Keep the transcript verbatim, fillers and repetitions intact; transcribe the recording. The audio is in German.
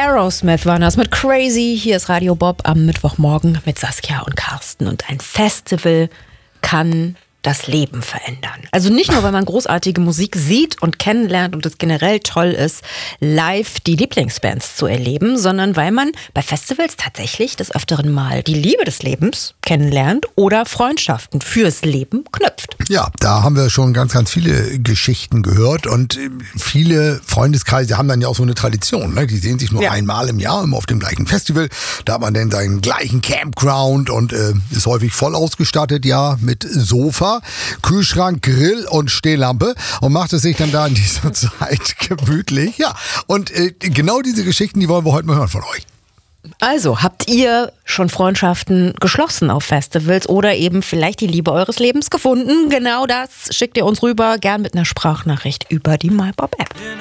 Aerosmith waren das mit Crazy. Hier ist Radio Bob am Mittwochmorgen mit Saskia und Carsten. Und ein Festival kann das Leben verändern. Also nicht nur, weil man großartige Musik sieht und kennenlernt und es generell toll ist, live die Lieblingsbands zu erleben, sondern weil man bei Festivals tatsächlich des Öfteren mal die Liebe des Lebens kennenlernt oder Freundschaften fürs Leben knüpft. Ja, da haben wir schon ganz, ganz viele Geschichten gehört und viele Freundeskreise haben dann ja auch so eine Tradition. Ne? Die sehen sich nur ja. einmal im Jahr immer auf dem gleichen Festival. Da hat man dann seinen gleichen Campground und äh, ist häufig voll ausgestattet, ja, mit Sofa, Kühlschrank, Grill und Stehlampe und macht es sich dann da in dieser Zeit gemütlich. Ja, und äh, genau diese Geschichten, die wollen wir heute mal hören von euch. Also, habt ihr schon Freundschaften geschlossen auf Festivals oder eben vielleicht die Liebe eures Lebens gefunden? Genau das schickt ihr uns rüber, gern mit einer Sprachnachricht über die MyBob-App.